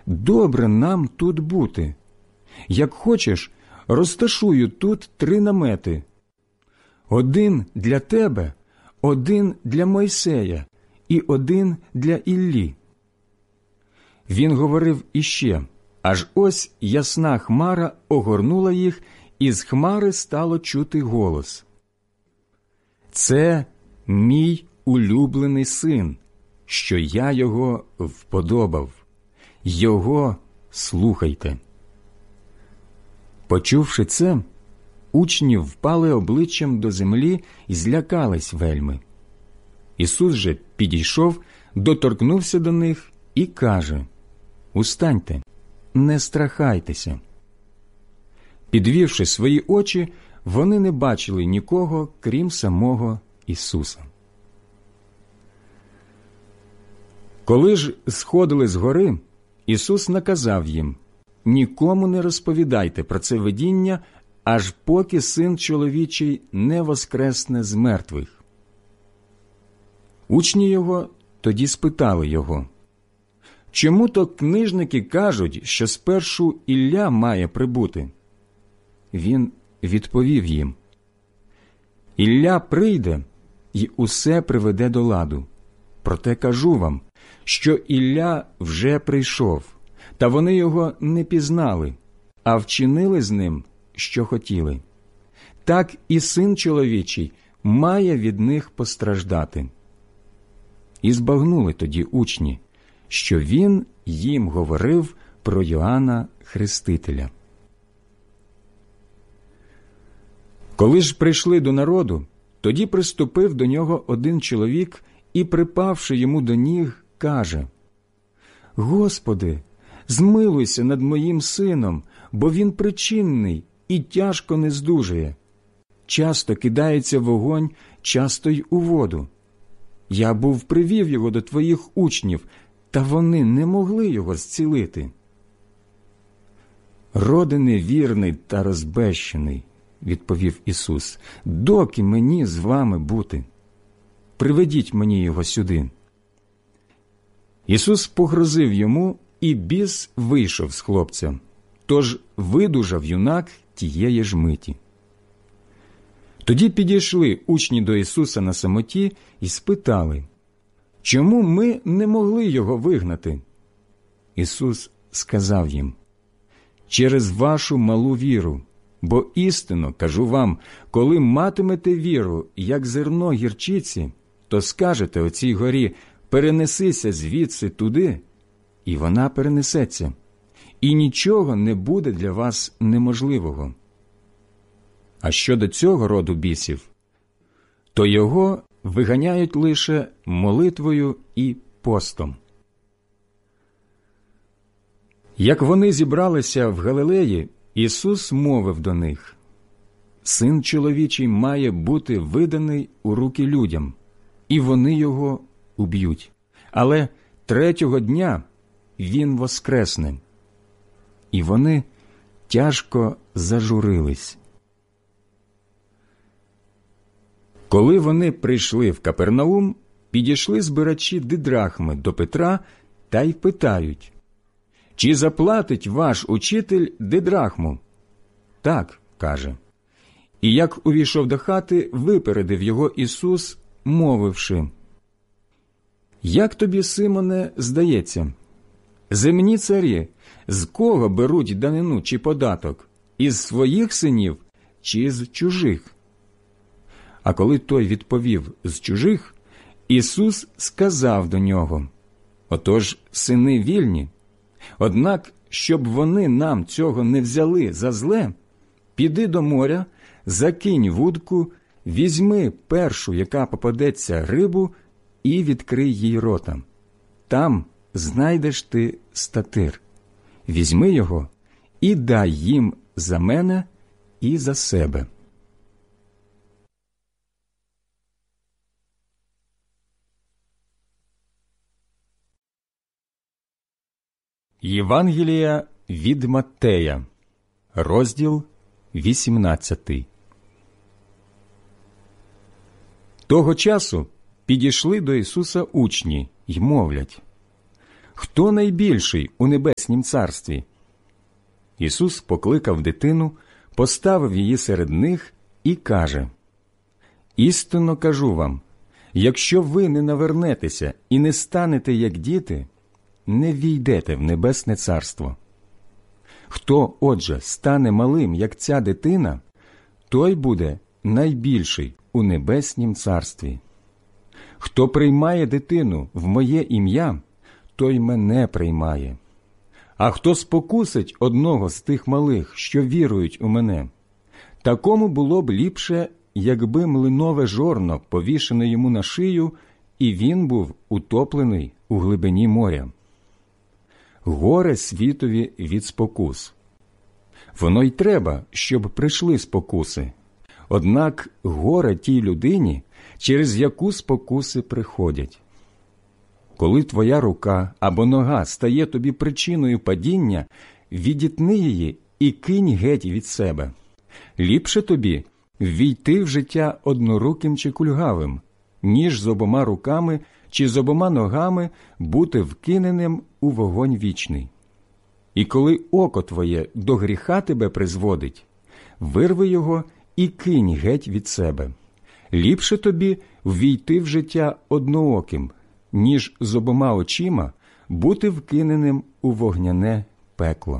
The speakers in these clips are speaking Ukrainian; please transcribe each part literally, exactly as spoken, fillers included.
добре нам тут бути. Як хочеш, розташую тут три намети. Один для тебе, один для Мойсея і один для Іллі». Він говорив іще, аж ось ясна хмара огорнула їх, і з хмари стало чути голос: «Це мій улюблений син, що я його вподобав. Його слухайте». Почувши це, учні впали обличчям до землі і злякались вельми. Ісус же підійшов, доторкнувся до них і каже: «Устаньте, не страхайтеся». Підвівши свої очі, вони не бачили нікого, крім самого Ісуса. Коли ж сходили з гори, Ісус наказав їм: «Нікому не розповідайте про це видіння, аж поки Син чоловічий не воскресне з мертвих». Учні його тоді спитали його: «Чому то книжники кажуть, що спершу Ілля має прибути?» Він відповів їм: «Ілля прийде і усе приведе до ладу. Проте кажу вам, що Ілля вже прийшов, та вони його не пізнали, а вчинили з ним, що хотіли. Так і Син чоловічий має від них постраждати». І збагнули тоді учні, що він їм говорив про Йоанна Хрестителя. Коли ж прийшли до народу, тоді приступив до нього один чоловік і, припавши йому до ніг, каже: «Господи, змилуйся над моїм сином, бо він причинний і тяжко не здужує. Часто кидається в вогонь, часто й у воду. Я був привів його до твоїх учнів, та вони не могли його зцілити». «Роде невірний та розбещений», – відповів Ісус, – «доки мені з вами бути? Приведіть мені його сюди». Ісус погрозив йому, і біс вийшов з хлопця, тож видужав юнак тієї ж миті. Тоді підійшли учні до Ісуса на самоті і спитали: «Чому ми не могли його вигнати?» Ісус сказав їм: «Через вашу малу віру. Бо істинно, кажу вам, коли матимете віру, як зерно гірчиці, то скажете оцій горі: перенесися звідси туди, і вона перенесеться, і нічого не буде для вас неможливого. А щодо цього роду бісів, то його виганяють лише молитвою і постом». Як вони зібралися в Галилеї, Ісус мовив до них: «Син чоловічий має бути виданий у руки людям, і вони його уб'ють. Але третього дня він воскресне». І вони тяжко зажурились. Коли вони прийшли в Капернаум, підійшли збирачі дидрахми до Петра та й питають: «Чи заплатить ваш учитель дидрахму?» «Так», – каже. І як увійшов до хати, випередив його Ісус, мовивши: «Як тобі, Симоне, здається, земні царі з кого беруть данину чи податок? Із своїх синів чи з чужих?» А коли той відповів: «З чужих», Ісус сказав до нього: «Отож, сини вільні. Однак, щоб вони нам цього не взяли за зле, піди до моря, закинь вудку, візьми першу, яка попадеться, рибу, і відкрий їй рота. Там знайдеш ти статир. Візьми його і дай їм за мене і за себе». Євангелія від Маттея, розділ вісімнадцятий. Того часу підійшли до Ісуса учні й мовлять: Хто найбільший у небеснім царстві?» Ісус покликав дитину, поставив її серед них і каже: «Істинно кажу вам, якщо ви не навернетеся і не станете як діти, не війдете в небесне царство. Хто, отже, стане малим, як ця дитина, той буде найбільший у небеснім царстві. Хто приймає дитину в моє ім'я, той мене приймає. А хто спокусить одного з тих малих, що вірують у мене, такому було б ліпше, якби млинове жорно повішено йому на шию, і він був утоплений у глибині моря. Горе світові від спокус. Воно й треба, щоб прийшли спокуси. Однак горе тій людині, через яку спокуси приходять. Коли твоя рука або нога стає тобі причиною падіння, відітни її і кинь геть від себе. Ліпше тобі ввійти в життя одноруким чи кульгавим, ніж з обома руками чи з обома ногами бути вкиненим у вогонь вічний. І коли око твоє до гріха тебе призводить, вирви його і кинь геть від себе. Ліпше тобі ввійти в життя однооким, ніж з обома очима бути вкиненим у вогняне пекло.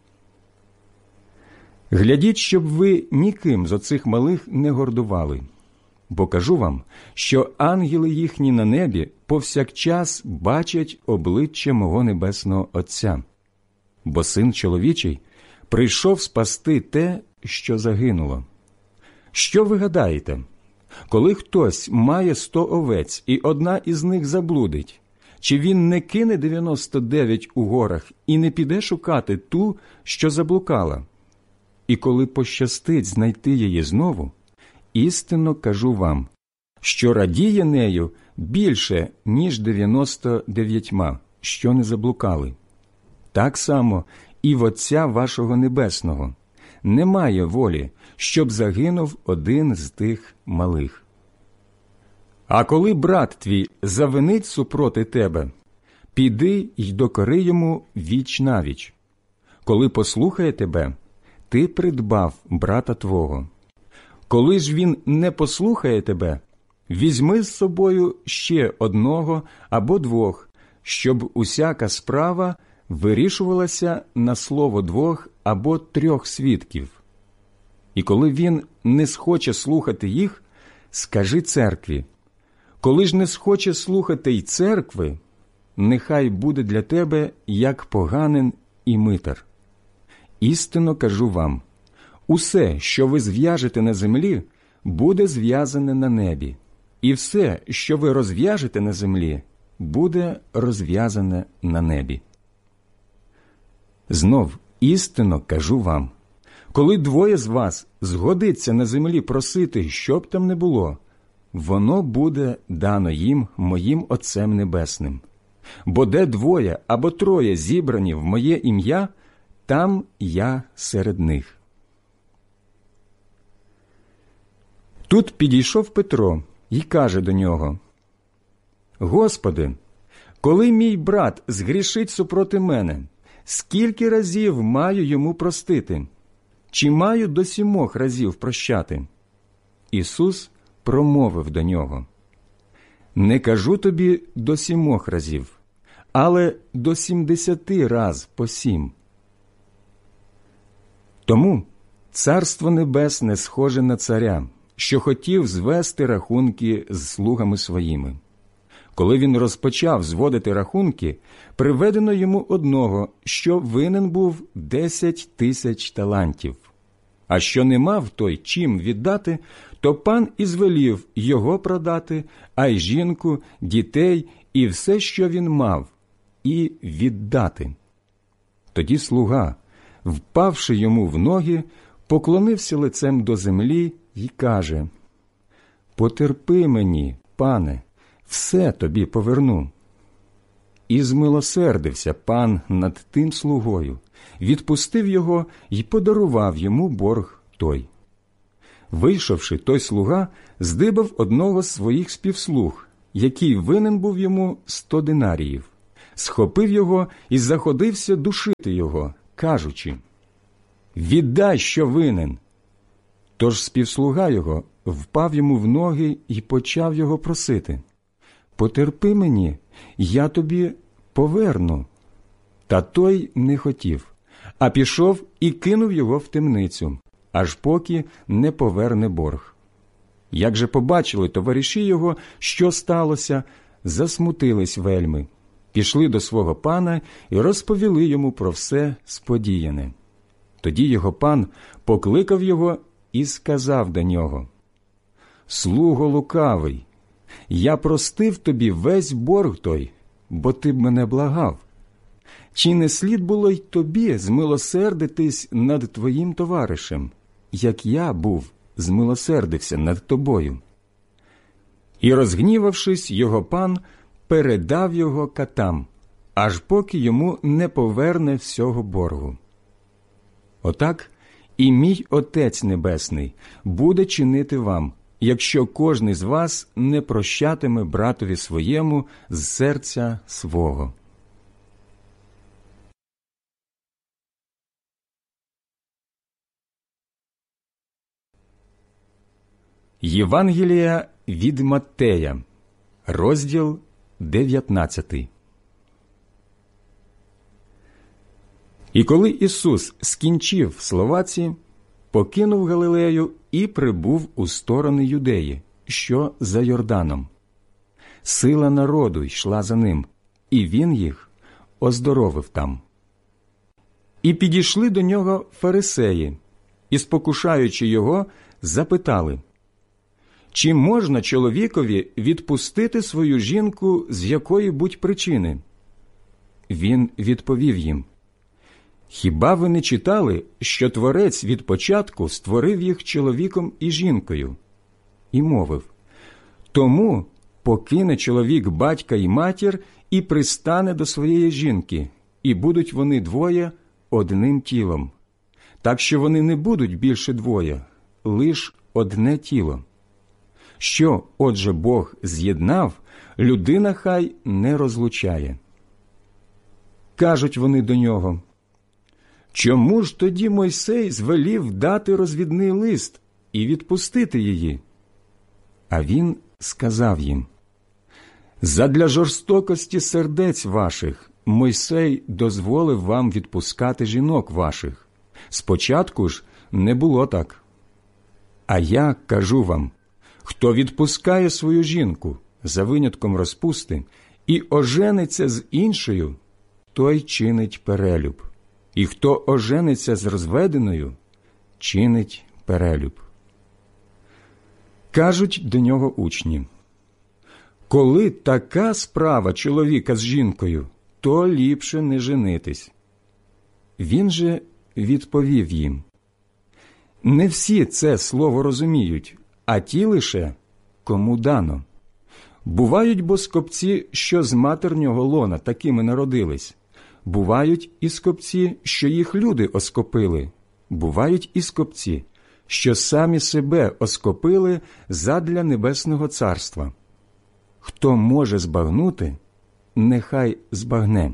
Глядіть, щоб ви ніким з оцих малих не гордували. Бо кажу вам, що ангели їхні на небі повсякчас бачать обличчя мого небесного Отця. Бо Син чоловічий прийшов спасти те, що загинуло. Що ви гадаєте? Коли хтось має сто овець, і одна із них заблудить, чи він не кине дев'яносто дев'ять у горах і не піде шукати ту, що заблукала? І коли пощастить знайти її знову, істинно кажу вам, що радіє нею більше, ніж дев'яносто дев'ятьма, що не заблукали. Так само і в Отця вашого Небесного немає волі, щоб загинув один з тих малих. А коли брат твій завинить супроти тебе, піди й докори йому віч навіч. Коли послухає тебе, ти придбав брата твого. Коли ж він не послухає тебе, візьми з собою ще одного або двох, щоб усяка справа вирішувалася на слово двох або трьох свідків. І коли він не схоче слухати їх, скажи церкві. Коли ж не схоче слухати й церкви, нехай буде для тебе як поганин і митар. Істинно кажу вам, усе, що ви зв'яжете на землі, буде зв'язане на небі, і все, що ви розв'яжете на землі, буде розв'язане на небі. Знов істинно кажу вам, коли двоє з вас згодиться на землі просити, що б там не було, воно буде дано їм моїм Отцем Небесним. Бо де двоє або троє зібрані в моє ім'я, там я серед них. Тут підійшов Петро і каже до нього: «Господи, коли мій брат згрішить супроти мене, скільки разів маю йому простити? Чи маю до сімох разів прощати?» Ісус промовив до нього: «Не кажу тобі до сімох разів, але до сімдесяти раз по сім». Тому Царство Небесне схоже на царя, що хотів звести рахунки з слугами своїми. Коли він розпочав зводити рахунки, приведено йому одного, що винен був десять тисяч талантів. А що не мав той чим віддати, то пан і звелів його продати, а й жінку, дітей і все, що він мав, і віддати. Тоді слуга, впавши йому в ноги, поклонився лицем до землі й каже: «Потерпи мені, пане, все тобі поверну». І змилосердився пан над тим слугою, відпустив його й подарував йому борг той. Вийшовши, той слуга здибав одного з своїх співслуг, який винен був йому сто динаріїв. схопив його і заходився душити його, кажучи: «Віддай, що винен!» Тож співслуга його впав йому в ноги і почав його просити: «Потерпи мені, я тобі поверну». Та той не хотів, а пішов і кинув його в темницю, аж поки не поверне борг. Як же побачили товариші його, що сталося, засмутились вельми, пішли до свого пана і розповіли йому про все сподіяне. Тоді його пан покликав його і сказав до нього: «Слуго лукавий, я простив тобі весь борг той, бо ти б мене благав. Чи не слід було й тобі змилосердитись над твоїм товаришем, як я був змилосердився над тобою?» І, розгнівавшись, його пан передав його катам, аж поки йому не поверне всього боргу. Отак і мій Отець Небесний буде чинити вам, якщо кожний з вас не прощатиме братові своєму з серця свого. Євангелія від Маттея, розділ дев'ятнадцятий. І коли Ісус скінчив слова ці, покинув Галилею і прибув у сторони Юдеї, що за Йорданом. Сила народу йшла за ним, і він їх оздоровив там. І підійшли до нього фарисеї, і, спокушаючи його, запитали: «Чи можна чоловікові відпустити свою жінку з якої-будь причини?» Він відповів їм: «Хіба ви не читали, що Творець від початку створив їх чоловіком і жінкою?» І мовив: «Тому покине чоловік батька й матір і пристане до своєї жінки, і будуть вони двоє одним тілом. Так що вони не будуть більше двоє, лиш одне тіло. Що, отже, Бог з'єднав, людина хай не розлучає». Кажуть вони до нього: «Чому ж тоді Мойсей звелів дати розвідний лист і відпустити її?» А він сказав їм: «Задля жорстокості сердець ваших Мойсей дозволив вам відпускати жінок ваших. Спочатку ж не було так. А я кажу вам, хто відпускає свою жінку за винятком розпусти і ожениться з іншою, той чинить перелюб. І хто ожениться з розведеною, чинить перелюб». Кажуть до нього учні: «Коли така справа чоловіка з жінкою, то ліпше не женитись». Він же відповів їм: «Не всі це слово розуміють, а ті лише, кому дано. Бувають бо скопці, що з матернього лона такими народились. Бувають і скопці, що їх люди оскопили. Бувають і скопці, що самі себе оскопили задля небесного царства. Хто може збагнути, нехай збагне».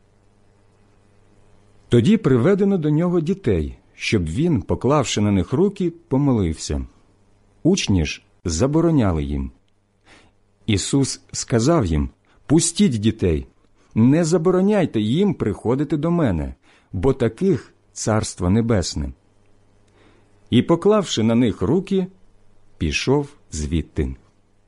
Тоді приведено до нього дітей, щоб він, поклавши на них руки, помолився. Учні ж забороняли їм. Ісус сказав їм: «Пустіть дітей, не забороняйте їм приходити до мене, бо таких Царство Небесне». І, поклавши на них руки, пішов звідти.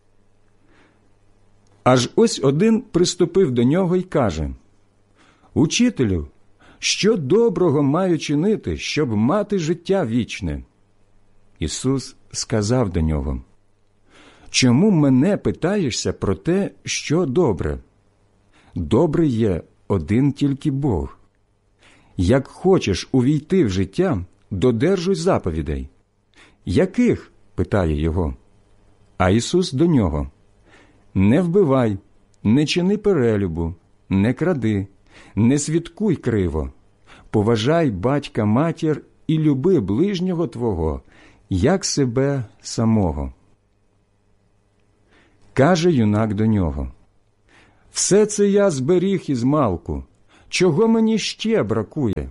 Аж ось один приступив до нього й каже: «Учителю, що доброго маю чинити, щоб мати життя вічне?» Ісус сказав до нього: «Чому мене питаєшся про те, що добре? Добрий є один тільки Бог. Як хочеш увійти в життя, додержуй заповідей». «Яких?» – питає його. А Ісус до нього: «Не вбивай, не чини перелюбу, не кради, не свідкуй криво, поважай батька матір і люби ближнього твого, як себе самого». Каже юнак до нього: Все це я зберіг із малку. Чого мені ще бракує?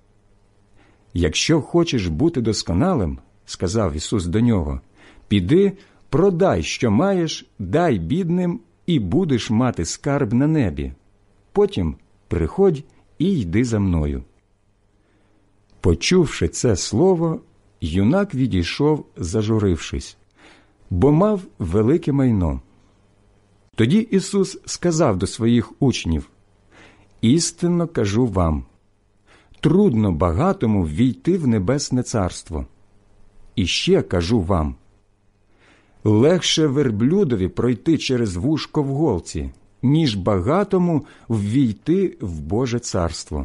Якщо хочеш бути досконалим, сказав Ісус до нього, піди, продай, що маєш, дай бідним, і будеш мати скарб на небі. Потім приходь і йди за мною. Почувши це слово, юнак відійшов, зажурившись, бо мав велике майно. Тоді Ісус сказав до своїх учнів: «Істинно кажу вам, трудно багатому ввійти в небесне царство. І ще кажу вам, легше верблюдові пройти через вушко в голці, ніж багатому ввійти в Боже царство».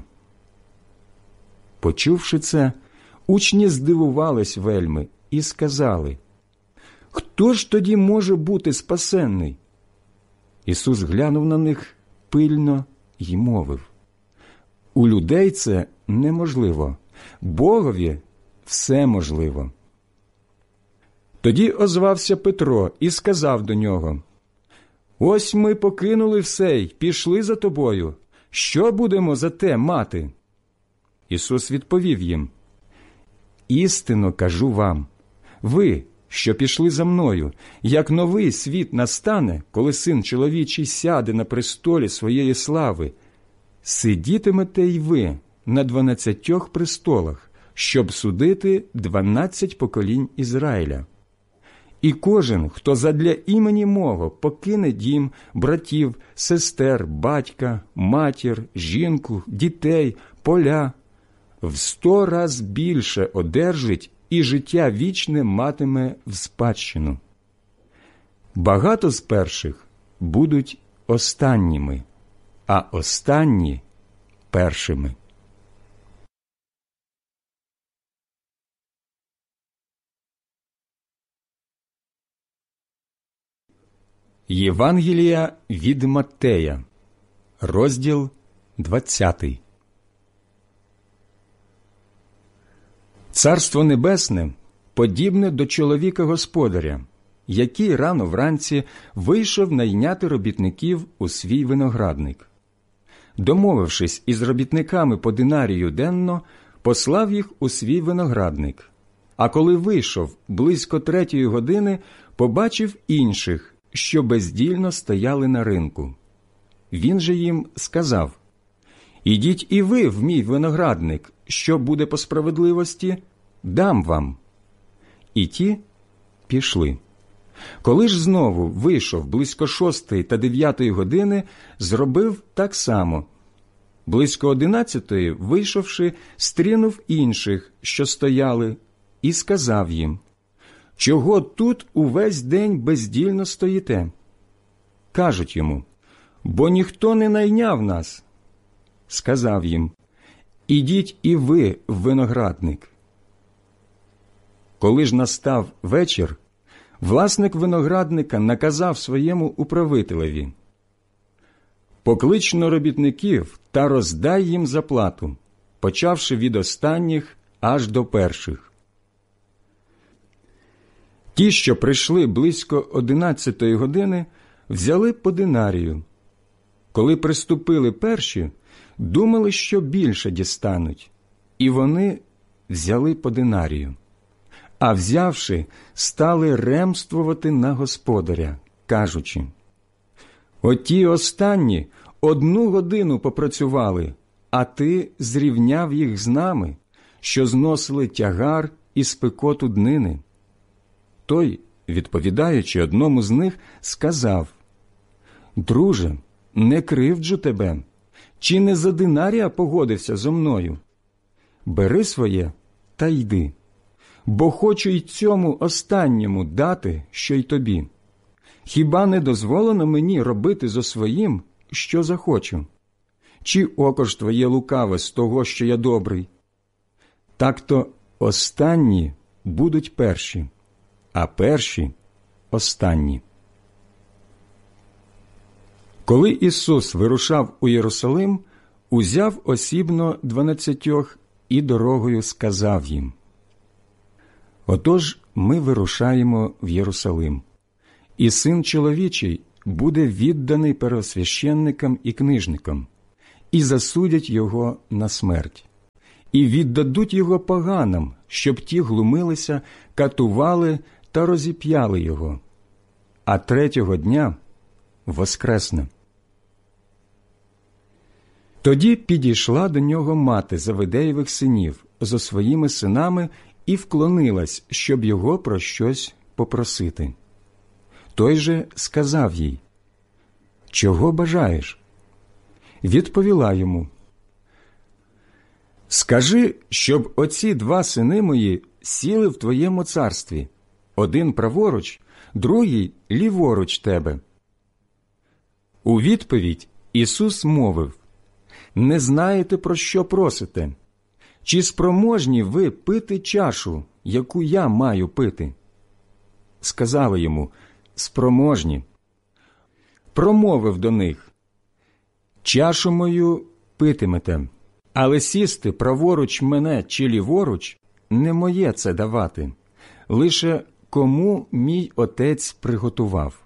Почувши це, учні здивувались вельми і сказали: «Хто ж тоді може бути спасенний?» Ісус глянув на них пильно й мовив: «У людей це неможливо, Богові все можливо». Тоді озвався Петро і сказав до нього: «Ось ми покинули все й пішли за тобою. Що будемо за те мати?» Ісус відповів їм: «Істинно кажу вам, ви, що пішли за мною, як новий світ настане, коли Син чоловічий сяде на престолі своєї слави, сидітимете й ви на дванадцятьох престолах, щоб судити дванадцять поколінь Ізраїля. І кожен, хто задля імені мого покине дім, братів, сестер, батька, матір, жінку, дітей, поля, в сто раз більше одержить і життя вічне матиме в спадщину. Багато з перших будуть останніми, а останні – першими». Євангелія від Маттея, розділ двадцятий. Царство Небесне подібне до чоловіка-господаря, який рано вранці вийшов найняти робітників у свій виноградник. Домовившись із робітниками по динарію денно, послав їх у свій виноградник. А коли вийшов близько третьої години, побачив інших, що бездільно стояли на ринку. Він же їм сказав: «Ідіть і ви в мій виноградник, що буде по справедливості, дам вам». І ті пішли. Коли ж знову вийшов близько шостої та дев'ятої години, зробив так само. Близько одинадцятої, вийшовши, стрінув інших, що стояли, і сказав їм: «Чого тут увесь день бездільно стоїте?» Кажуть йому: «Бо ніхто не найняв нас». Сказав їм: «Ідіть і ви в виноградник». Коли ж настав вечір, власник виноградника наказав своєму управителеві: «Поклич-но робітників та роздай їм заплату, почавши від останніх аж до перших». Ті, що прийшли близько одинадцятої години, взяли по динарію. Коли приступили перші, думали, що більше дістануть, і вони взяли по динарію. А взявши, стали ремствувати на господаря, кажучи: «Оті останні одну годину попрацювали, а ти зрівняв їх з нами, що зносили тягар і спекоту днини». Той, відповідаючи одному з них, сказав: «Друже, не кривджу тебе. Чи не за динарія погодився зо мною? Бери своє та йди, бо хочу й цьому останньому дати, що й тобі. Хіба не дозволено мені робити зо своїм, що захочу? Чи око ж твоє лукаве з того, що я добрий? Так-то останні будуть перші, а перші – останні». Коли Ісус вирушав у Єрусалим, узяв осібно дванадцятьох і дорогою сказав їм: «Отож ми вирушаємо в Єрусалим, і Син чоловічий буде відданий первосвященникам і книжникам, і засудять його на смерть, і віддадуть його поганам, щоб ті глумилися, катували та розіп'яли його, а третього дня воскресне. Тоді підійшла до нього мати Завидеєвих синів зо своїми синами і вклонилась, щоб його про щось попросити. Той же сказав їй: «Чого бажаєш?» Відповіла йому: «Скажи, щоб оці два сини мої сіли в твоєму царстві, один праворуч, другий ліворуч тебе». У відповідь Ісус мовив: «Не знаєте, про що просите? Чи спроможні ви пити чашу, яку я маю пити?» Сказали йому: «Спроможні». Промовив до них: «Чашу мою питимете, але сісти праворуч мене чи ліворуч не моє це давати, лише кому мій Отець приготував».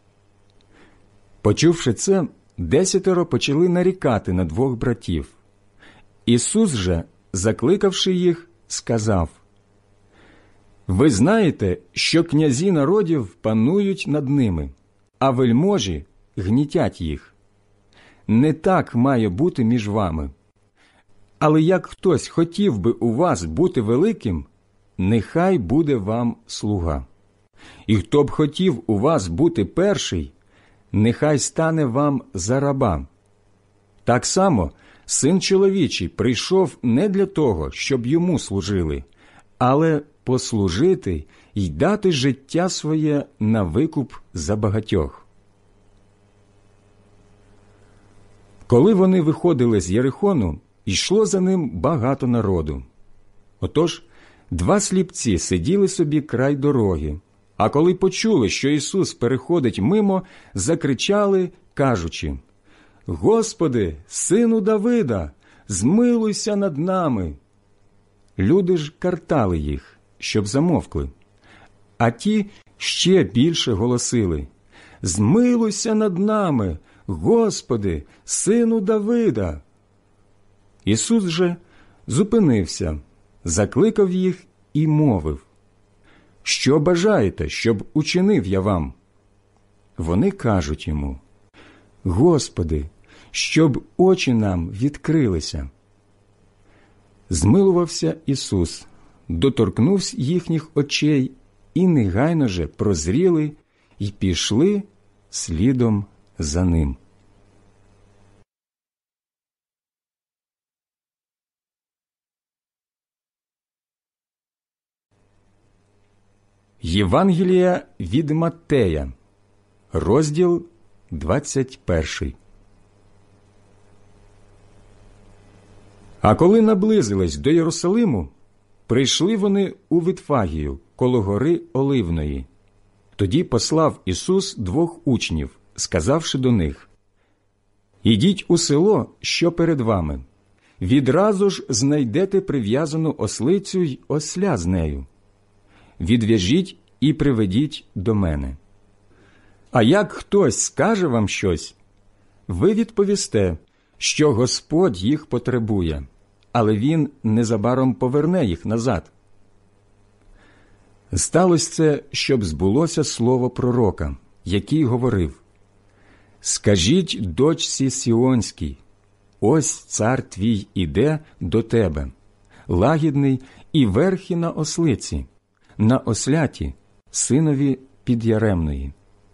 Почувши це, десятеро почали нарікати на двох братів. Ісус же, закликавши їх, сказав: «Ви знаєте, що князі народів панують над ними, а вельможі гнітять їх. Не так має бути між вами. Але як хтось хотів би у вас бути великим, нехай буде вам слуга. І хто б хотів у вас бути перший, нехай стане вам за раба. Так само Син чоловічий прийшов не для того, щоб йому служили, але послужити й дати життя своє на викуп за багатьох». Коли вони виходили з Єрихону, йшло за ним багато народу. Отож, два сліпці сиділи собі край дороги, а коли почули, що Ісус переходить мимо, закричали, кажучи: «Господи, Сину Давида, змилуйся над нами!» Люди ж картали їх, щоб замовкли. А ті ще більше голосили: «Змилуйся над нами, Господи, Сину Давида!» Ісус же зупинився, закликав їх і мовив: «Що бажаєте, щоб учинив я вам?» Вони кажуть йому: «Господи, щоб очі нам відкрилися». Змилувався Ісус, доторкнувся їхніх очей, і негайно же прозріли й пішли слідом за ним. Євангелія від Маттея, розділ двадцять перший. А коли наблизились до Єрусалиму, прийшли вони у Витфагію коло гори Оливної. Тоді послав Ісус двох учнів, сказавши до них: «Ідіть у село, що перед вами. Відразу ж знайдете прив'язану ослицю й осля з нею. Відв'яжіть і приведіть до мене. А як хтось скаже вам щось, ви відповісте, що Господь їх потребує, але Він незабаром поверне їх назад». Сталося це, щоб збулося слово пророка, який говорив: «Скажіть дочці Сіонській, ось цар твій іде до тебе, лагідний і верхи на ослиці, на осляті, синові підяремної».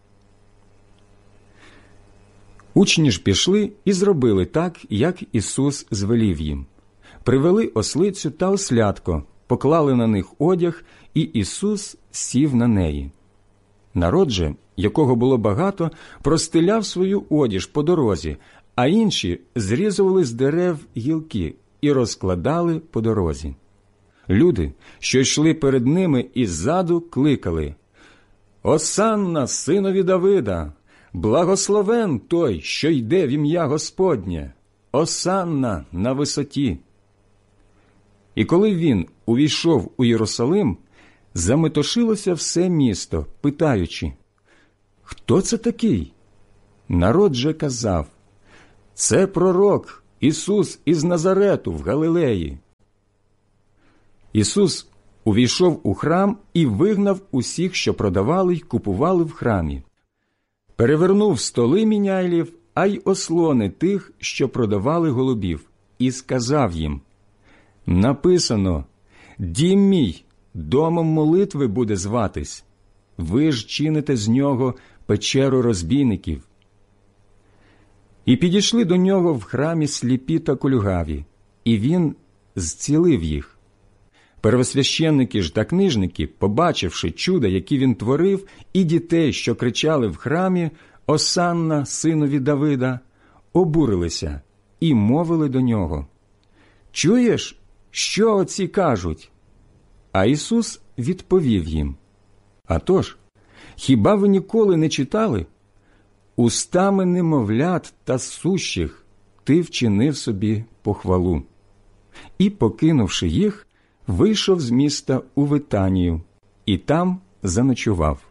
Учні ж пішли і зробили так, як Ісус звелів їм. Привели ослицю та ослятко, поклали на них одяг, і Ісус сів на неї. Народ же, якого було багато, простеляв свою одіж по дорозі, а інші зрізували з дерев гілки і розкладали по дорозі. Люди, що йшли перед ними іззаду, кликали: «Осанна синові Давида! Благословен той, що йде в ім'я Господнє! Осанна на висоті!» І коли він увійшов у Єрусалим, заметушилося все місто, питаючи: «Хто це такий?» Народ же казав: «Це пророк Ісус із Назарету в Галилеї». Ісус увійшов у храм і вигнав усіх, що продавали й купували в храмі. Перевернув столи міняйлів, а й ослони тих, що продавали голубів, і сказав їм: «Написано: дім мій домом молитви буде зватись. Ви ж чините з нього печеру розбійників». І підійшли до нього в храмі сліпі та кульгаві, і він зцілив їх. Первосвященники ж та книжники, побачивши чуда, які він творив, і дітей, що кричали в храмі «Осанна синові Давида», обурилися і мовили до нього: «Чуєш, що оці кажуть?» А Ісус відповів їм: «А тож, хіба ви ніколи не читали? Устами немовлят та сущих ти вчинив собі похвалу». І, покинувши їх, вийшов з міста у Витанію і там заночував.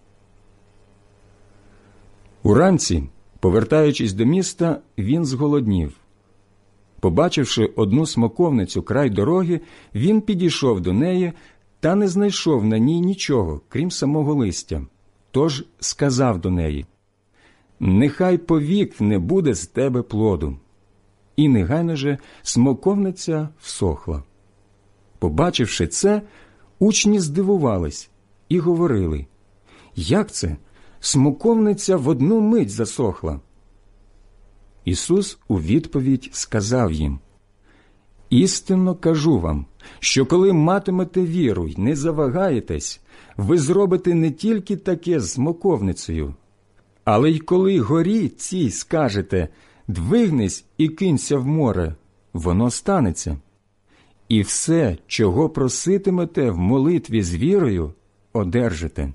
Уранці, повертаючись до міста, він зголоднів. Побачивши одну смоковницю край дороги, він підійшов до неї та не знайшов на ній нічого, крім самого листя. Тож сказав до неї: «Нехай повік не буде з тебе плоду». І негайно же смоковниця всохла. Побачивши це, учні здивувались і говорили: «Як це? Смоковниця в одну мить засохла». Ісус у відповідь сказав їм: «Істинно кажу вам, що коли матимете віру й не завагаєтесь, ви зробите не тільки таке з смоковницею, але й коли горі цій скажете: двигнись і кинься в море, воно станеться. І все, чого проситимете в молитві з вірою, одержите».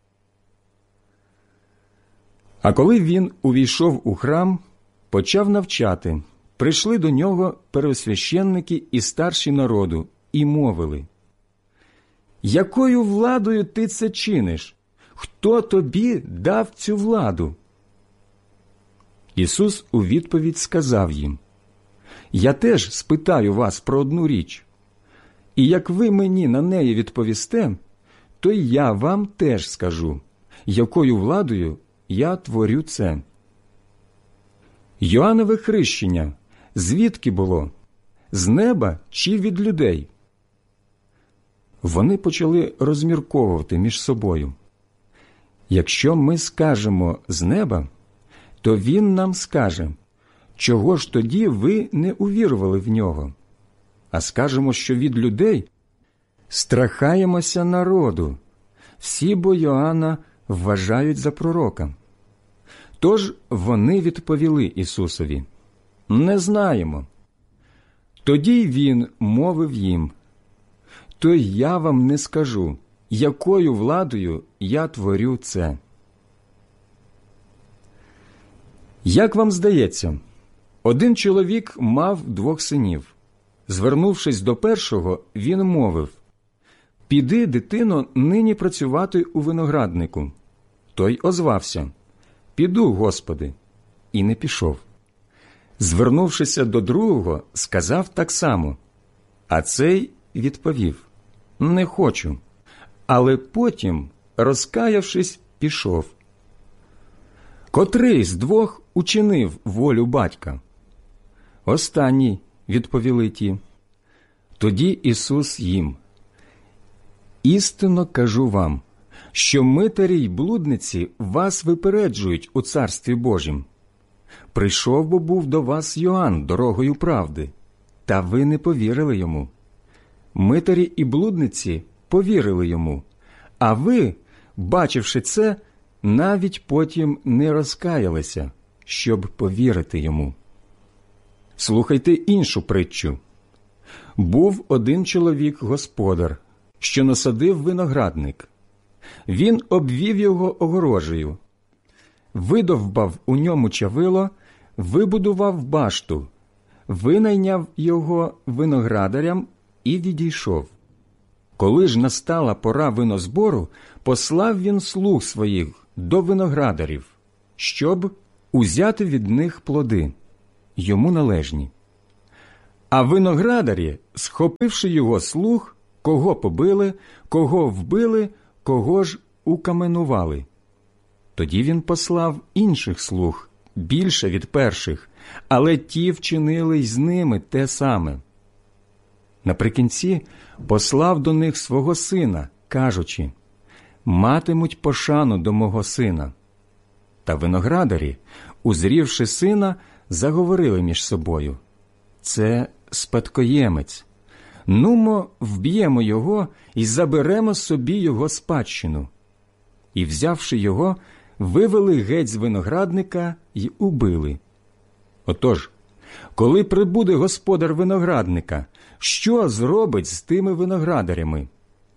А коли він увійшов у храм, почав навчати, прийшли до нього первосвященники і старші народу і мовили: «Якою владою ти це чиниш? Хто тобі дав цю владу?» Ісус у відповідь сказав їм: «Я теж спитаю вас про одну річ, і як ви мені на неї відповісте, то й я вам теж скажу, якою владою я творю це. Йоаннове хрещення звідки було? З неба чи від людей?» Вони почали розмірковувати між собою. «Якщо ми скажемо «з неба», то він нам скаже: чого ж тоді ви не увірували в нього? А скажемо, що від людей, страхаємося народу, всі бо Йоанна вважають за пророка». Тож вони відповіли Ісусові: «Не знаємо». Тоді й він мовив їм: «То й я вам не скажу, якою владою я творю це». Як вам здається, один чоловік мав двох синів. Звернувшись до першого, він мовив: «Піди, дитино, нині працювати у винограднику». Той озвався: «Піду, Господи», і не пішов. Звернувшися до другого, сказав так само. А цей відповів: «Не хочу». Але потім, розкаявшись, пішов. «Котрий з двох учинив волю батька?» «Останній», – відповіли ті. Тоді Ісус їм: «Істинно кажу вам, що митарі й блудниці вас випереджують у Царстві Божім. Прийшов бо був до вас Йоанн дорогою правди, та ви не повірили йому. Митарі і блудниці повірили йому, а ви, бачивши це, навіть потім не розкаялися, щоб повірити йому. Слухайте іншу притчу. Був один чоловік-господар, що насадив виноградник. Він обвів його огорожею, видовбав у ньому чавило, вибудував башту, винайняв його виноградарям і відійшов. Коли ж настала пора винозбору, послав він слуг своїх до виноградарів, щоб узяти від них плоди, йому належні. А виноградарі, схопивши його слуг, кого побили, кого вбили, кого ж укаменували. Тоді він послав інших слуг, більше від перших, але ті вчинили й з ними те саме. Наприкінці послав до них свого сина, кажучи: «Матимуть пошану до мого сина». Та виноградарі, узрівши сина, заговорили між собою: «Це спадкоємець. Нумо, вб'ємо його і заберемо собі його спадщину». І, взявши його, вивели геть з виноградника й убили. Отож, коли прибуде господар виноградника, що зробить з тими виноградарями?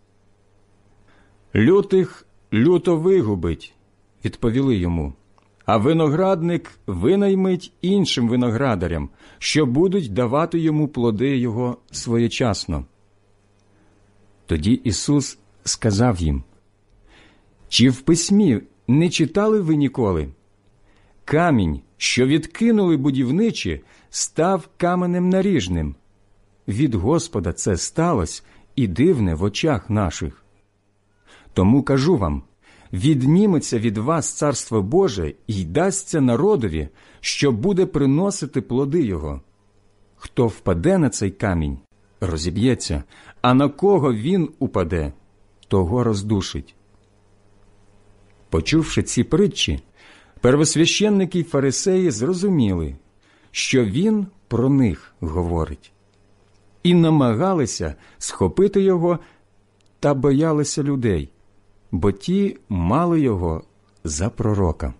«Лютих люто вигубить», – відповіли йому, «а виноградник винаймить іншим виноградарям, що будуть давати йому плоди його своєчасно». Тоді Ісус сказав їм: «Чи в письмі не читали ви ніколи? Камінь, що відкинули будівничі, став каменем наріжним. Від Господа це сталося і дивне в очах наших. Тому кажу вам, відніметься від вас Царство Боже і дасться народові, що буде приносити плоди його. Хто впаде на цей камінь, розіб'ється, а на кого він упаде, того роздушить». Почувши ці притчі, первосвященники й фарисеї зрозуміли, що він про них говорить, і намагалися схопити його, та боялися людей, бо ті мали його за пророка.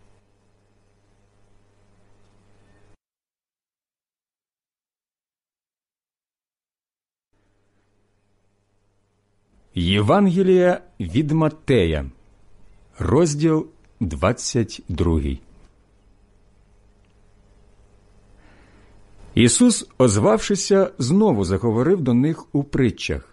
Євангелія від Маттея, розділ двадцять другий. Ісус, озвавшися, знову заговорив до них у притчах: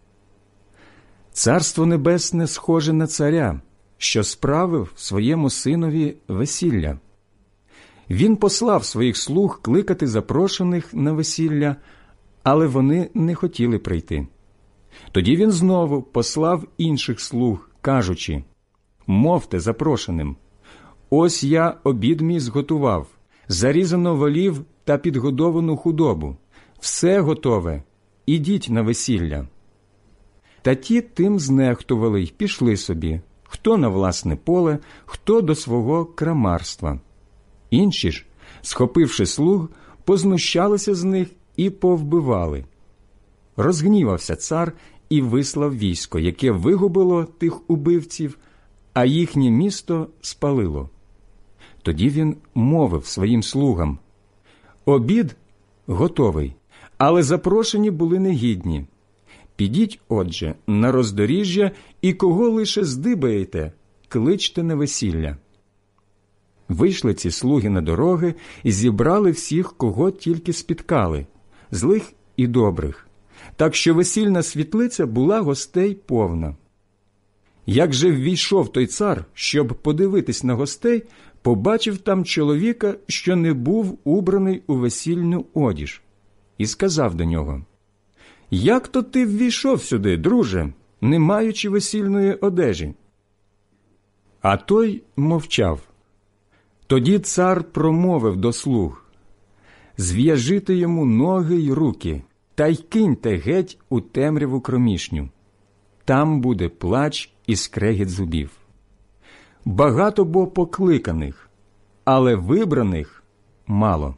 «Царство небесне схоже на царя, що справив своєму синові весілля. Він послав своїх слуг кликати запрошених на весілля, але вони не хотіли прийти. Тоді він знову послав інших слуг, кажучи: «Мовте запрошеним: ось я обід мій зготував, зарізано волів та підгодовану худобу. Все готове, ідіть на весілля». Та ті тим знехтували й пішли собі, хто на власне поле, хто до свого крамарства. Інші ж, схопивши слуг, познущалися з них і повбивали. Розгнівався цар і вислав військо, яке вигубило тих убивців, а їхнє місто спалило. Тоді він мовив своїм слугам: «Обід готовий, але запрошені були негідні. Підіть, отже, на роздоріжжя, і кого лише здибаєте, кличте на весілля». Вийшли ці слуги на дороги і зібрали всіх, кого тільки спіткали, злих і добрих, так що весільна світлиця була гостей повна. Як же ввійшов той цар, щоб подивитись на гостей, побачив там чоловіка, що не був убраний у весільну одіж, і сказав до нього: «Як то ти ввійшов сюди, друже, не маючи весільної одежі?» А той мовчав. Тоді цар промовив до слуг: «Зв'яжите йому ноги й руки, та й киньте геть у темряву кромішню. Там буде плач і скрегіт зубів. Багато бо покликаних, але вибраних мало».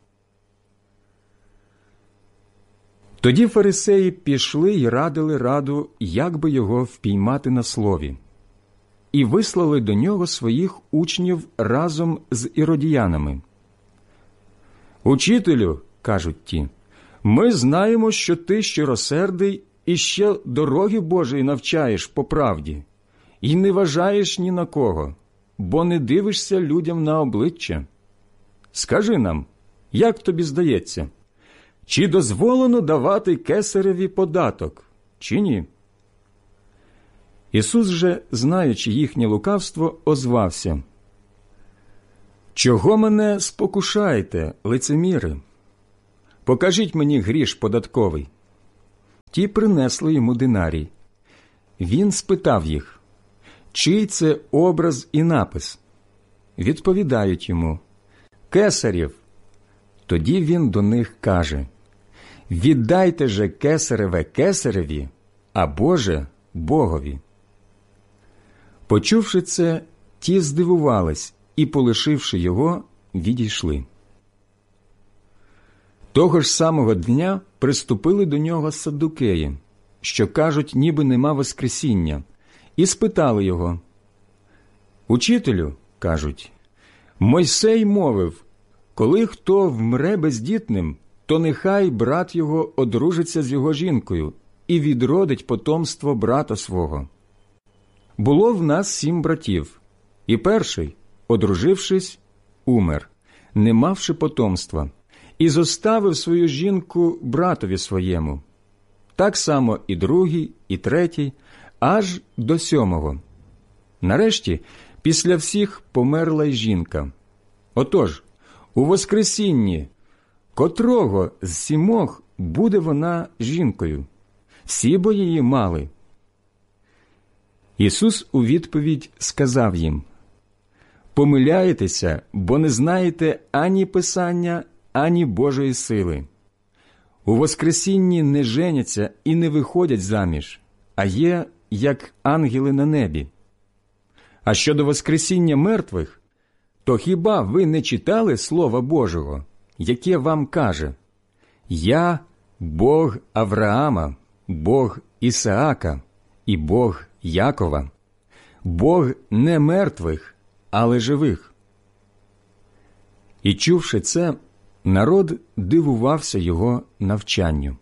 Тоді фарисеї пішли й радили раду, як би його впіймати на слові, і вислали до нього своїх учнів разом з іродіянами. «Учителю, – кажуть ті, – ми знаємо, що ти щиросердий і ще дороги Божої навчаєш по правді, і не вважаєш ні на кого, бо не дивишся людям на обличчя. Скажи нам, як тобі здається, чи дозволено давати кесареві податок, чи ні?» Ісус же, знаючи їхнє лукавство, озвався: «Чого мене спокушаєте, лицеміри? Покажіть мені гріш податковий». Ті принесли йому динарій. Він спитав їх: «Чий це образ і напис?» Відповідають йому: «Кесарів». Тоді він до них каже: «Віддайте же кесареве кесареві, а Боже Богові». Почувши це, ті здивувались і, полишивши його, відійшли. Того ж самого дня приступили до нього саддукеї, що кажуть, ніби нема воскресіння, і спитали його: «Учителю, – кажуть, – Мойсей мовив, коли хто вмре бездітним, то нехай брат його одружиться з його жінкою і відродить потомство брата свого. Було в нас сім братів, і перший, одружившись, умер, не мавши потомства, і зоставив свою жінку братові своєму. Так само і другий, і третій, аж до сьомого. Нарешті, після всіх померла й жінка. Отож, у воскресінні, котрого з сімох буде вона жінкою? Всі бо її мали». Ісус у відповідь сказав їм: «Помиляєтеся, бо не знаєте ані Писання, ані Божої сили. У воскресінні не женяться і не виходять заміж, а є, як ангели на небі. А щодо воскресіння мертвих, то хіба ви не читали Слова Божого, яке вам каже: «Я – Бог Авраама, Бог Ісаака і Бог Якова, Бог не мертвих, але живих». І чувши це, народ дивувався його навчанню.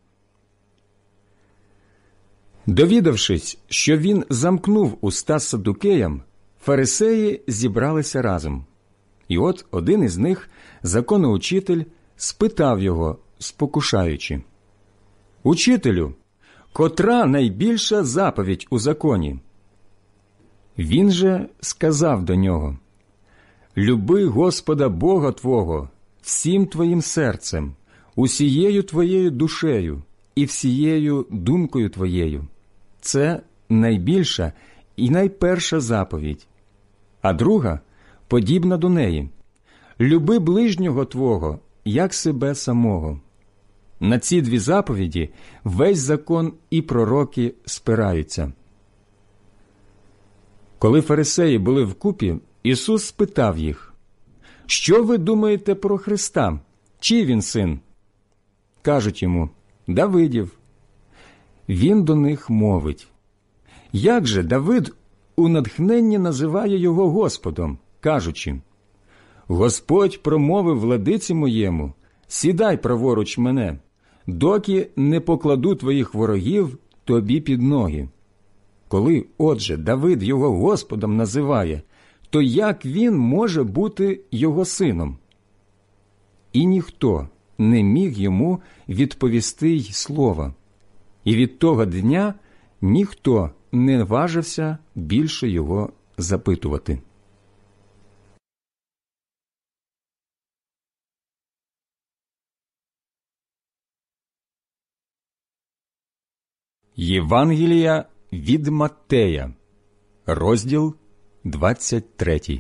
Довідавшись, що він замкнув уста саддукеям, фарисеї зібралися разом. І от один із них, законоучитель, спитав його, спокушаючи: «Учителю, котра найбільша заповідь у законі?» Він же сказав до нього: «Люби Господа Бога твого всім твоїм серцем, усією твоєю душею і всією думкою твоєю. Це найбільша і найперша заповідь. А друга подібна до неї: люби ближнього твого, як себе самого. На ці дві заповіді весь закон і пророки спираються». Коли фарисеї були вкупі, Ісус спитав їх: «Що ви думаєте про Христа? Чий він син?» Кажуть йому: «Давидів». Він до них мовить: «Як же Давид у натхненні називає його Господом, кажучи: Господь промовив владиці моєму: сідай праворуч мене, доки не покладу твоїх ворогів тобі під ноги. Коли, отже, Давид його Господом називає, то як він може бути його сином?» І ніхто не міг йому відповісти й слова. І від того дня ніхто не важився більше його запитувати. Євангелія від Маттея, розділ двадцять третій.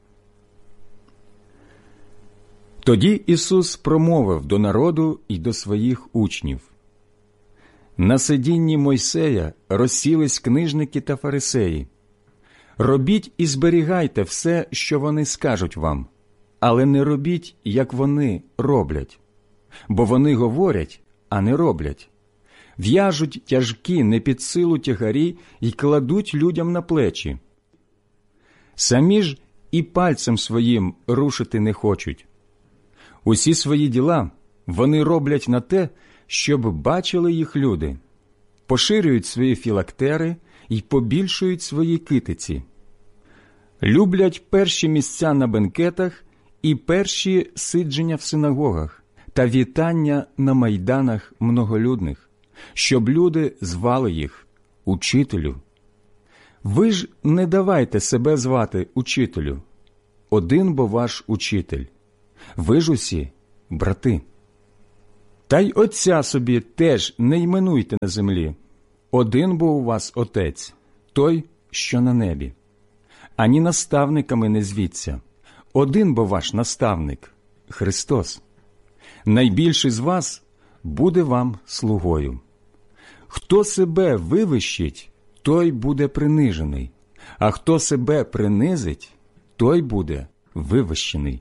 Тоді Ісус промовив до народу і до своїх учнів: «На сидінні Мойсея розсілись книжники та фарисеї. Робіть і зберігайте все, що вони скажуть вам, але не робіть, як вони роблять. Бо вони говорять, а не роблять. В'яжуть тяжкі не під силу тягарі й кладуть людям на плечі. Самі ж і пальцем своїм рушити не хочуть. Усі свої діла вони роблять на те, щоб бачили їх люди, поширюють свої філактери й побільшують свої китиці. Люблять перші місця на бенкетах і перші сидження в синагогах та вітання на майданах многолюдних, щоб люди звали їх «Учителю». Ви ж не давайте себе звати «Учителю», один бо ваш учитель, ви ж усі брати. Та й Отця собі теж не іменуйте на землі, один бо у вас Отець, той, що на небі. Ані наставниками не звіться, один бо ваш наставник – Христос. Найбільший з вас буде вам слугою. Хто себе вивищить, той буде принижений, а хто себе принизить, той буде вивищений.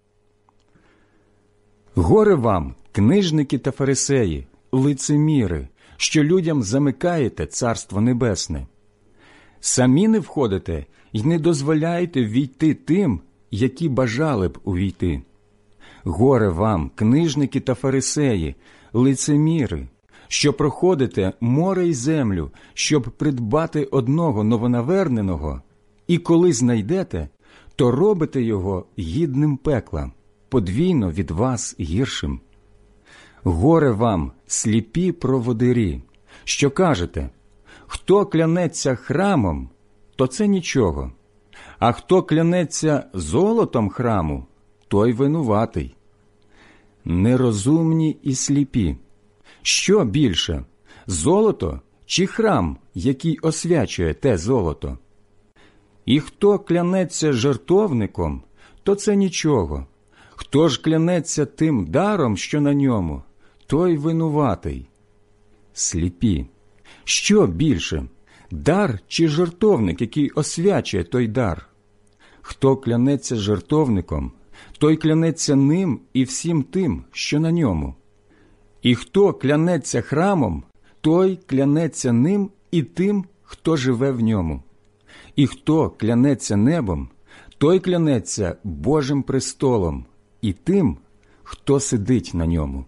Горе вам, книжники та фарисеї, лицеміри, що людям замикаєте Царство Небесне. Самі не входите й не дозволяєте війти тим, які бажали б увійти. Горе вам, книжники та фарисеї, лицеміри, що проходите море й землю, щоб придбати одного новонаверненого, і коли знайдете, то робите його гідним пекла, подвійно від вас гіршим. Горе вам, сліпі проводирі, що кажете, хто клянеться храмом, то це нічого, а хто клянеться золотом храму, той винуватий. Нерозумні і сліпі. Що більше, золото чи храм, який освячує те золото? І хто клянеться жертовником, то це нічого. Хто ж клянеться тим даром, що на ньому, той винуватий. Сліпі. Що більше, дар чи жертовник, який освячує той дар? Хто клянеться жертовником, той клянеться ним і всім тим, що на ньому. І хто клянеться храмом, той клянеться ним і тим, хто живе в ньому. І хто клянеться небом, той клянеться Божим престолом і тим, хто сидить на ньому.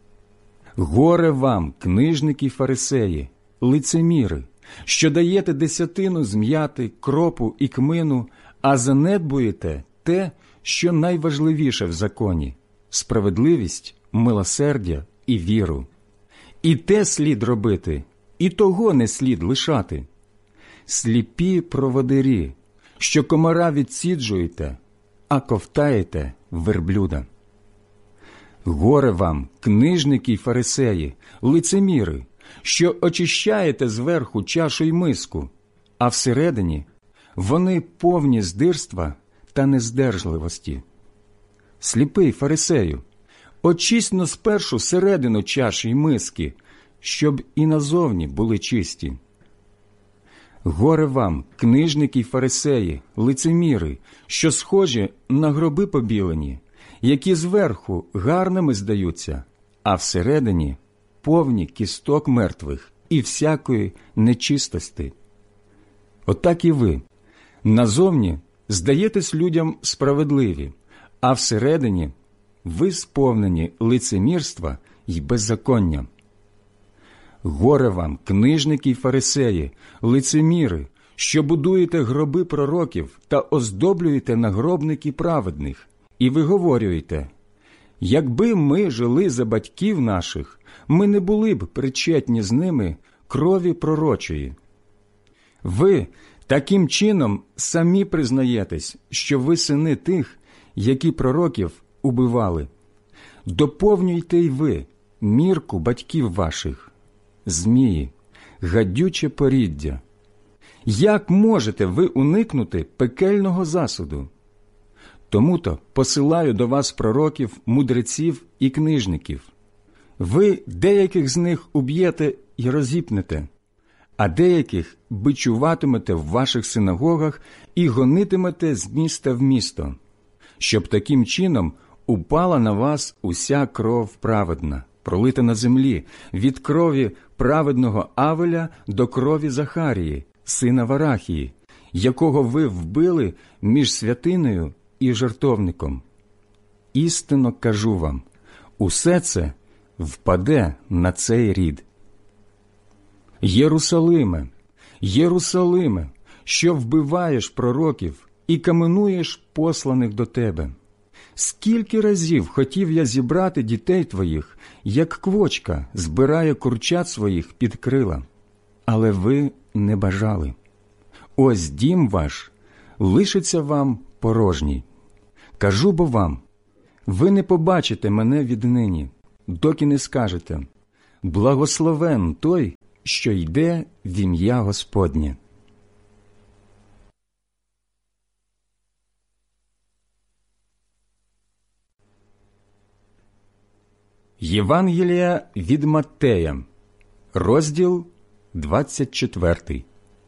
Горе вам, книжники й фарисеї, лицеміри, що даєте десятину з м'яти, кропу і кмину, а занедбуєте те, що найважливіше в законі – справедливість, милосердя і віру. І те слід робити, і того не слід лишати. Сліпі проводирі, що комара відсіджуєте, а ковтаєте верблюда. Горе вам, книжники й фарисеї, лицеміри, що очищаєте зверху чашу й миску, а всередині вони повні здирства та нездержливості. Сліпий фарисею, очисть-но спершу середину чаші й миски, щоб і назовні були чисті. Горе вам, книжники й фарисеї, лицеміри, що схожі на гроби побілені, які зверху гарними здаються, а всередині повні кісток мертвих і всякої нечистости. Отак і ви, назовні здаєтесь людям справедливі, а всередині ви сповнені лицемірства й беззаконня. Горе вам, книжники й фарисеї, лицеміри, що будуєте гроби пророків та оздоблюєте нагробники праведних, і виговорюєте: якби ми жили за батьків наших, ми не були б причетні з ними крові пророчої. Ви таким чином самі признаєтесь, що ви сини тих, які пророків убивали. Доповнюйте й ви мірку батьків ваших. Змії, гадюче поріддя. Як можете ви уникнути пекельного засуду? Тому-то посилаю до вас пророків, мудреців і книжників. Ви деяких з них уб'єте і розіпнете, а деяких бичуватимете в ваших синагогах і гонитимете з міста в місто, щоб таким чином упала на вас уся кров праведна, пролита на землі, від крові праведного Авеля до крові Захарії, сина Варахії, якого ви вбили між святиною і жертовником. Істинно кажу вам, усе це впаде на цей рід. Єрусалиме, Єрусалиме, що вбиваєш пророків і каменуєш посланих до тебе. Скільки разів хотів я зібрати дітей твоїх, як квочка збирає курчат своїх під крила, але ви не бажали. Ось дім ваш лишиться вам порожній. Кажу бо вам, ви не побачите мене віднині, доки не скажете: благословен той, що йде в ім'я Господнє. Євангелія від Маттея, розділ двадцять четвертий.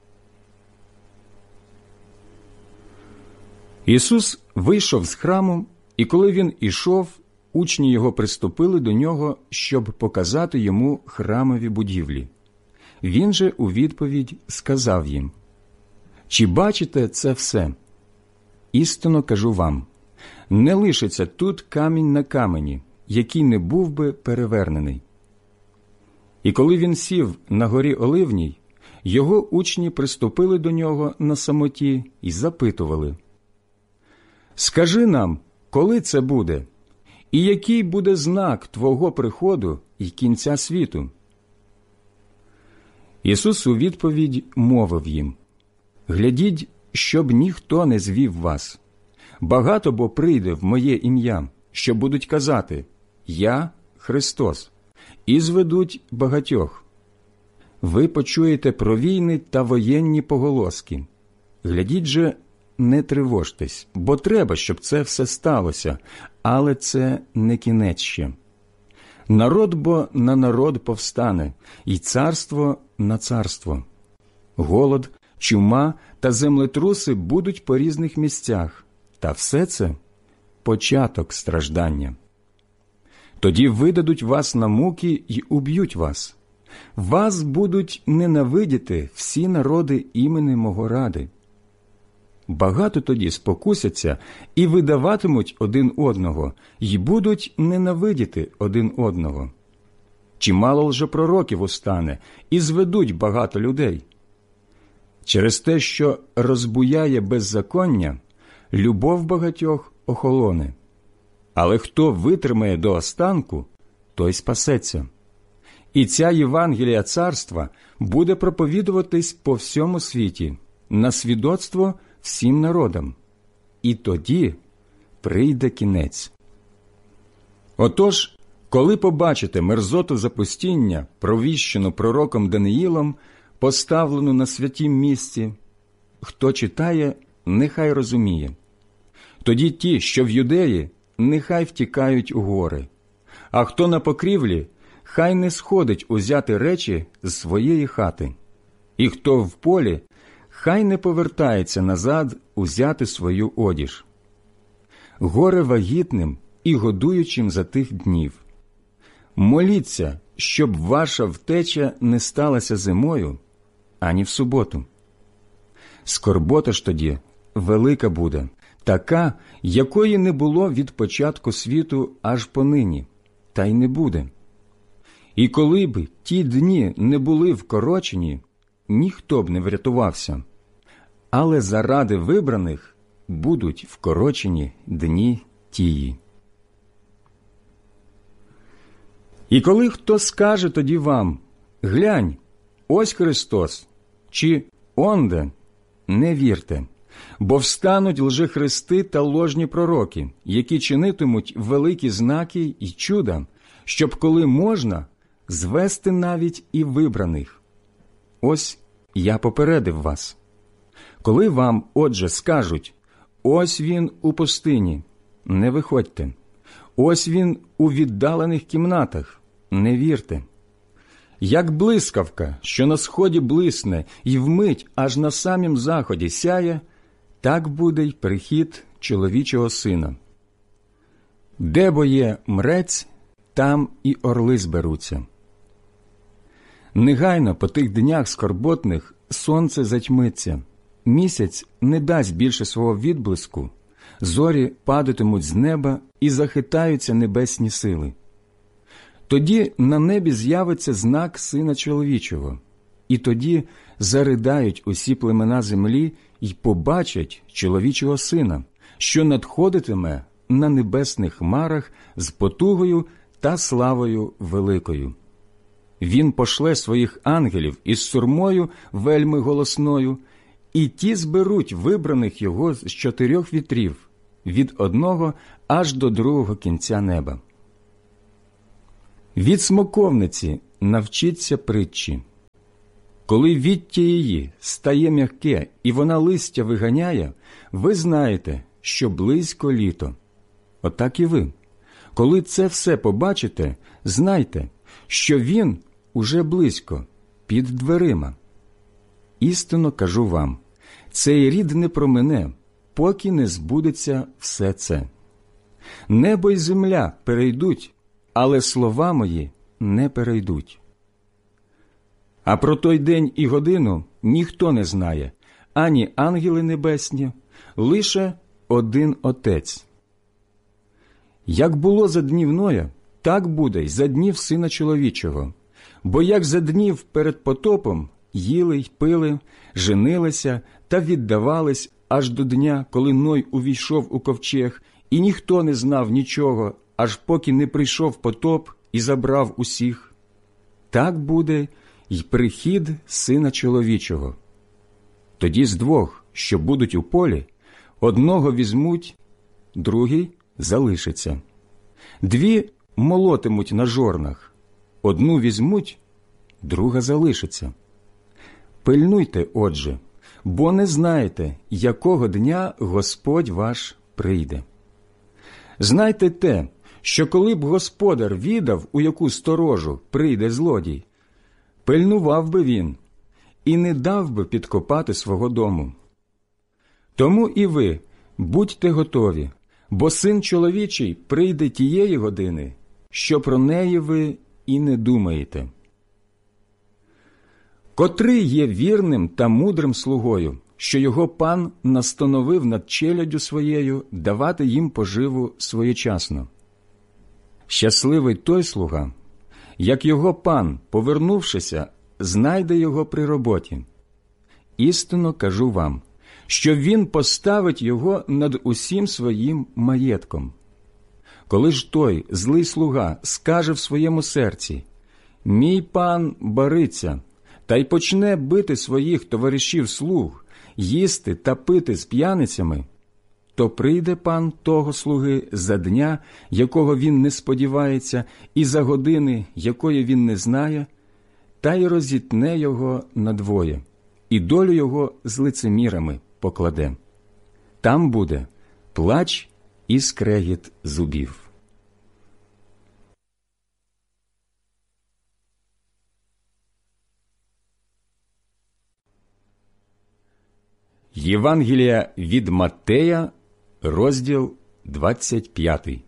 Ісус вийшов з храму, і коли Він ішов, учні Його приступили до Нього, щоб показати Йому храмові будівлі. Він же у відповідь сказав їм: «Чи бачите це все? Істинно кажу вам, не лишиться тут камінь на камені, який не був би перевернений». І коли він сів на горі Оливній, його учні приступили до нього на самоті і запитували: «Скажи нам, коли це буде? І який буде знак Твого приходу і кінця світу?» Ісус у відповідь мовив їм: «Глядіть, щоб ніхто не звів вас. Багато бо прийде в моє ім'я, що будуть казати: Я Христос, і зведуть багатьох. Ви почуєте про війни та воєнні поголоски. Глядіть же, не тривожтесь, бо треба, щоб це все сталося, але це не кінець ще. Народ бо на народ повстане, і царство на царство. Голод, чума та землетруси будуть по різних місцях, та все це – початок страждання. Тоді видадуть вас на муки й уб'ють вас. Вас будуть ненавидіти всі народи імені мого ради. Багато тоді спокусяться і видаватимуть один одного, й будуть ненавидіти один одного. Чимало лжепророків устане, і зведуть багато людей. Через те, що розбуяє беззаконня, любов багатьох охолоне. Але хто витримає до останку, той спасеться. І ця Євангелія царства буде проповідуватись по всьому світі, на свідоцтво всім народам. І тоді прийде кінець. Отож, коли побачите мерзоту запустіння, провіщену пророком Даниїлом, поставлену на святім місці, хто читає, нехай розуміє. Тоді ті, що в Юдеї, нехай втікають у гори, а хто на покрівлі, хай не сходить узяти речі з своєї хати, і хто в полі, хай не повертається назад узяти свою одіж. Горе вагітним і годуючим за тих днів. Моліться, щоб ваша втеча не сталася зимою, ані в суботу. Скорбота ж тоді велика буде, така, якої не було від початку світу аж понині, та й не буде. І коли б ті дні не були вкорочені, ніхто б не врятувався. Але заради вибраних будуть вкорочені дні тії. І коли хто скаже тоді вам: «Глянь, ось Христос», чи «Онде», не вірте, бо встануть лжехристи та ложні пророки, які чинитимуть великі знаки й чуда, щоб, коли можна, звести навіть і вибраних. Ось я попередив вас. Коли вам, отже, скажуть: «Ось він у пустині», не виходьте. «Ось він у віддалених кімнатах», не вірте. Як блискавка, що на сході блисне і вмить аж на самім заході сяє, так буде й прихід чоловічого сина. Де бо є мрець, там і орли зберуться. Негайно по тих днях скорботних сонце затьмиться, місяць не дасть більше свого відблиску, зорі падатимуть з неба і захитаються небесні сили. Тоді на небі з'явиться знак Сина Чоловічого, і тоді заридають усі племена землі й побачать Чоловічого Сина, що надходитиме на небесних хмарах з потугою та славою великою. Він пошле своїх ангелів із сурмою вельми голосною, і ті зберуть вибраних його з чотирьох вітрів, від одного аж до другого кінця неба. Від смоковниці навчіться притчі. Коли віття її стає м'яке і вона листя виганяє, ви знаєте, що близько літо. Отак і ви. Коли це все побачите, знайте, що він уже близько, під дверима. Істинно кажу вам, цей рід не промине, поки не збудеться все це. Небо й земля перейдуть, але слова мої не перейдуть. А про той день і годину ніхто не знає, ані ангели небесні, лише один Отець. Як було за днів Ноя, так буде й за днів Сина Чоловічого. Бо як за днів перед потопом їли й пили, женилися та віддавались аж до дня, коли Ной увійшов у ковчег, і ніхто не знав нічого, аж поки не прийшов потоп і забрав усіх, так буде й прихід Сина Чоловічого. Тоді з двох, що будуть у полі, одного візьмуть, другий залишиться. Дві молотимуть на жорнах, одну візьмуть, друга залишиться. Пильнуйте, отже, бо не знаєте, якого дня Господь ваш прийде. Знайте те, що коли б господар відав, у яку сторожу прийде злодій, пильнував би він і не дав би підкопати свого дому. Тому і ви будьте готові, бо Син Чоловічий прийде тієї години, що про неї ви і не думаєте. Котрий є вірним та мудрим слугою, що його пан настановив над челяддю своєю давати їм поживу своєчасно. Щасливий той слуга, як його пан, повернувшися, знайде його при роботі. Істинно кажу вам, що він поставить його над усім своїм маєтком. Коли ж той злий слуга скаже в своєму серці: «Мій пан бариться», та й почне бити своїх товаришів слуг, їсти та пити з п'яницями, то прийде пан того слуги за дня, якого він не сподівається, і за години, якої він не знає, та й розітне його надвоє, і долю його з лицемірами покладе. Там буде плач і скрегіт зубів. Євангелія від Маттея, розділ двадцять п'ятий.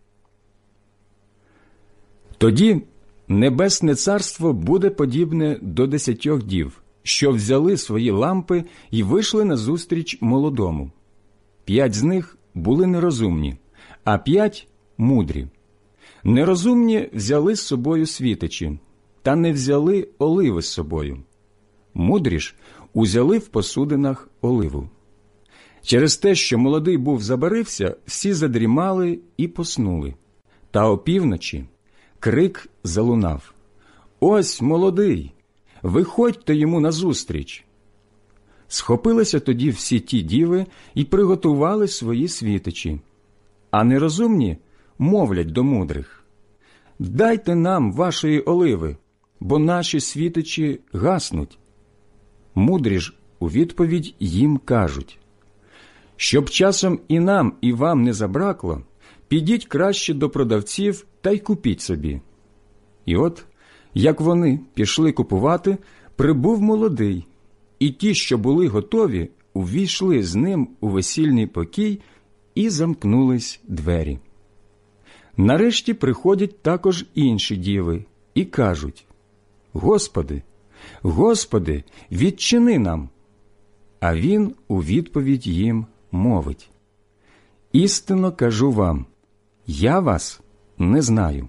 Тоді Небесне Царство буде подібне до десятьох дів, що взяли свої лампи і вийшли назустріч молодому. П'ять з них були нерозумні, а п'ять – мудрі. Нерозумні взяли з собою світичі, та не взяли оливи з собою. Мудрі ж узяли в посудинах оливу. Через те, що молодий був забарився, всі задрімали і поснули. Та опівночі крик залунав: «Ось молодий! Виходьте йому назустріч!» Схопилися тоді всі ті діви і приготували свої світичі. А нерозумні мовлять до мудрих: «Дайте нам вашої оливи, бо наші світичі гаснуть». Мудрі ж у відповідь їм кажуть: «Щоб часом і нам, і вам не забракло, підіть краще до продавців та й купіть собі». І от, як вони пішли купувати, прибув молодий, і ті, що були готові, увійшли з ним у весільний покій, і замкнулись двері. Нарешті приходять також інші діви і кажуть: «Господи, Господи, відчини нам!» А він у відповідь їм мовить: «Істинно кажу вам, я вас не знаю».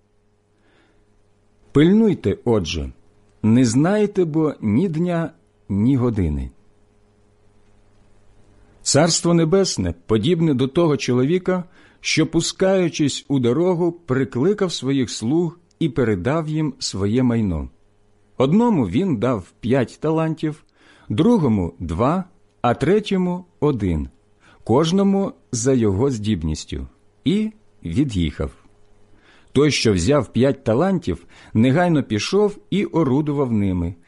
Пильнуйте, отже, не знаєте бо ні дня, ні години. Царство Небесне подібне до того чоловіка, що, пускаючись у дорогу, прикликав своїх слуг і передав їм своє майно. Одному він дав п'ять талантів, другому – два, а третьому – один, кожному за його здібністю, і від'їхав. Той, що взяв п'ять талантів, негайно пішов і орудував ними,